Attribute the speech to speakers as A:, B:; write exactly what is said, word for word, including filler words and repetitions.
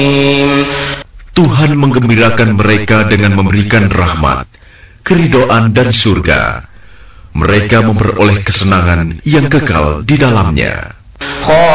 A: Tuhan menggembirakan mereka dengan memberikan rahmat, keridhaan dan surga. Mereka memperoleh kesenangan yang kekal di dalamnya.